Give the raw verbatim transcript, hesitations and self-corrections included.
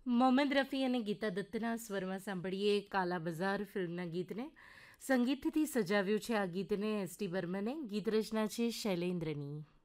મોહમ્મદ રફી અને ગીતા દત્તના સ્વરમાં સાંભળીએ કાલા બજાર ફિલ્મના ગીતને. સંગીતથી સજાવ્યું છે આ ગીતને એસ ટી બર્મને. ગીત રચના છે શૈલેન્દ્રની.